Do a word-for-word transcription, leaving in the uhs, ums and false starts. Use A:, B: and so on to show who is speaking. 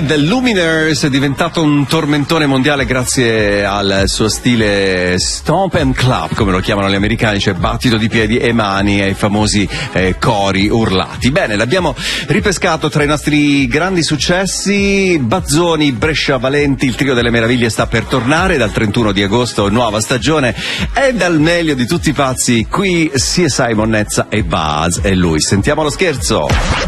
A: The Lumineers è diventato un tormentone mondiale grazie al suo stile stomp and clap, come lo chiamano gli americani, cioè battito di piedi e mani ai famosi eh, cori urlati. Bene, l'abbiamo ripescato tra i nostri grandi successi. Bazzoni, Brescia, Valenti, il trio delle meraviglie sta per tornare dal trentuno di agosto, nuova stagione, e dal meglio di tutti i pazzi qui sia Simon Nezza e Buzz e lui. Sentiamo lo scherzo.